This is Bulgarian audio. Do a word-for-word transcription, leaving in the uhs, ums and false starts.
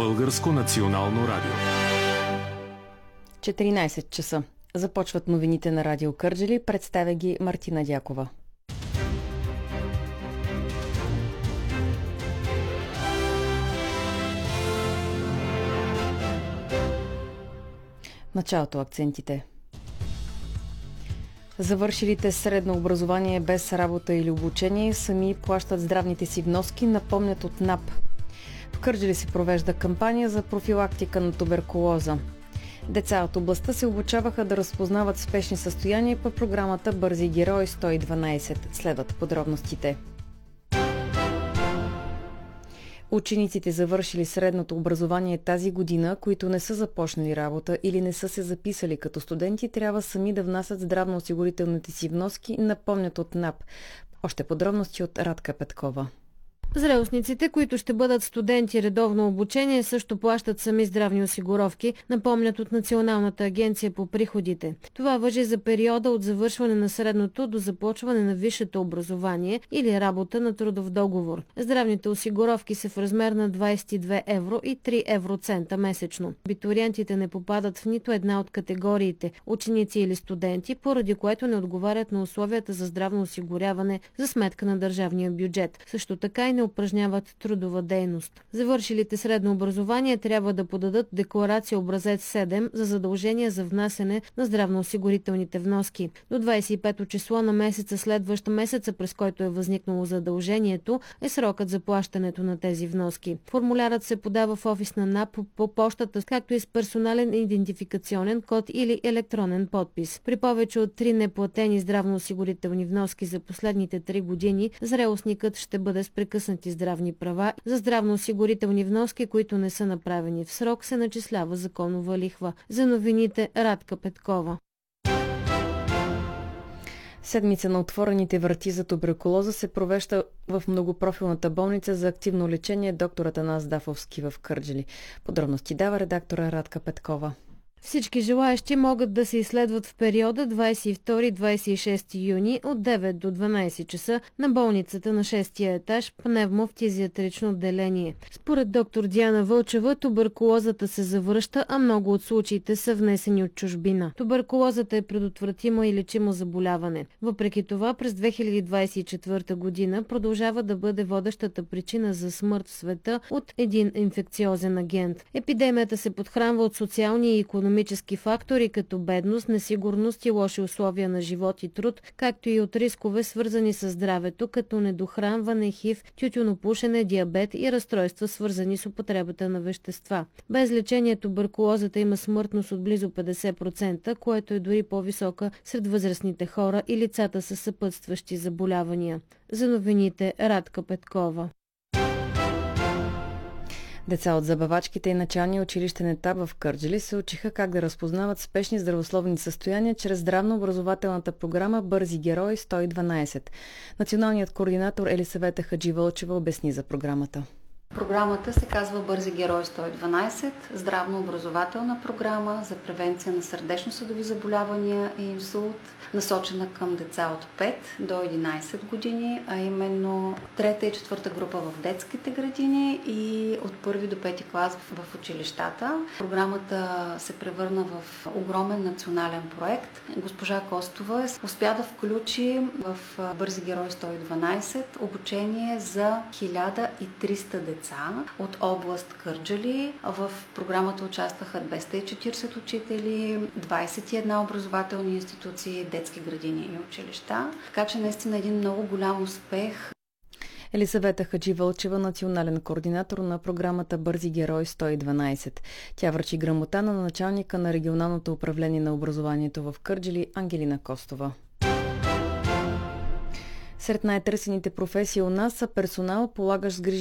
Българско национално радио. четиринайсет часа. Започват новините на Радио Кърджали. Представя ги Мартина Дякова. Началото акцентите. Завършилите средно образование без работа или обучение сами плащат здравните си вноски, напомнят от НАП. В Кърджали се провежда кампания за профилактика на туберкулоза. Деца от областта се обучаваха да разпознават спешни състояния по програмата Бързи герои сто и дванайсет. Следват подробностите. Учениците, завършили средното образование тази година, които не са започнали работа или не са се записали като студенти, трябва сами да внасят здравноосигурителните си вноски, напомнят от НАП. Още подробности от Радка Петкова. Зрелостниците, които ще бъдат студенти редовно обучение, също плащат сами здравни осигуровки, напомнят от Националната агенция по приходите. Това важи за периода от завършване на средното до започване на висшето образование или работа на трудов договор. Здравните осигуровки са в размер на двайсет и две евро и три евроцента месечно. Абитуриентите не попадат в нито една от категориите ученици или студенти, поради което не отговарят на условията за здравно осигуряване за сметка на държавния бюджет. Също така и не упражняват трудова дейност. Завършилите средно образование трябва да подадат декларация образец седем за задължение за внасяне на здравноосигурителните вноски. До двайсет и пето число на месеца, следващ месеца, през който е възникнало задължението, е срокът за плащането на тези вноски. Формулярът се подава в офис на НАП по пощата, както и с персонален идентификационен код или електронен подпис. При повече от три неплатени здравноосигурителни вноски за последните три години, зрелостникът ще бъде с прекъснати здравни права. За здравноосигурителни вноски, които не са направени в срок, се начислява законова лихва. За новините Радка Петкова. Седмица на отворените врати за туберкулоза се провежда в многопрофилната болница за активно лечение доктор Атанас Дафовски в Кърджали. Подробности дава редактора Радка Петкова. Всички желаещи могат да се изследват в периода двайсет и втори до двайсет и шести юни от девет до дванайсет часа на болницата на шестия етаж, пневмофтизиатрично отделение. Според доктор Диана Вълчева, туберкулозата се завръща, а много от случаите са внесени от чужбина. Туберкулозата е предотвратимо и лечимо заболяване. Въпреки това, през две хиляди двайсет и четвърта година продължава да бъде водещата причина за смърт в света от един инфекциозен агент. Епидемията се подхранва от социални и икономически икономически фактори като бедност, несигурност и лоши условия на живот и труд, както и от рискове свързани с здравето, като недохранване, хив, тютюнопушене, диабет и разстройства свързани с употребата на вещества. Без лечение туберкулозата има смъртност от близо петдесет процента, което е дори по-висока сред възрастните хора и лицата с съпътстващи заболявания. За новините Радка Петкова. Деца от забавачките и началния училищен етап в Кърджали се учиха как да разпознават спешни здравословни състояния чрез здравнообразователната програма Бързи герои сто и дванайсет. Националният координатор Елисавета Хадживълчева обясни за програмата. Програмата се казва Бързи герои сто и дванайсет, здравнообразователна програма за превенция на сърдечно-съдови заболявания и инсулт, насочена към деца от пет до единайсет години, а именно трета и четвърта група в детските градини и от първи до пети клас в училищата. Програмата се превърна в огромен национален проект. Госпожа Костова успя да включи в Бързи герои сто и дванайсет обучение за хиляда и триста деца от област Кърджали. В програмата участваха двеста и четирийсет учители, двайсет и една образователни институции, детски градини и училища. Така че наистина един много голям успех. Елисавета Хадживълчева, национален координатор на програмата Бързи герои сто и дванайсет. Тя връчи грамота на началника на регионалното управление на образованието в Кърджали Ангелина Костова. Сред най-търсените професии у нас са персонал, полагащ грижи